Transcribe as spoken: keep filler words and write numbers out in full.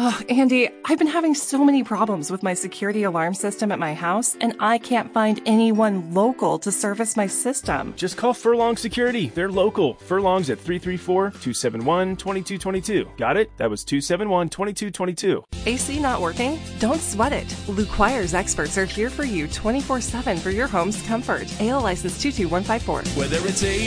Oh, Andy, I've been having so many problems with my security alarm system at my house, and I can't find anyone local to service my system. Just call Furlong Security. They're local. Furlong's at three three four, two seven one, two two two two. Got it? That was two seven one, two two two two. A C not working? Don't sweat it. Luquire's experts are here for you twenty-four seven for your home's comfort. A L license two two one five four. Whether it's a